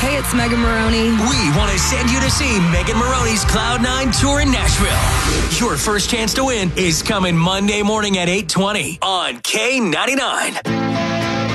Hey, it's Megan Maroney. We want to send you to see Megan Maroney's Cloud9 tour in Nashville. Your first chance to win is coming Monday morning at 8:20 on K99.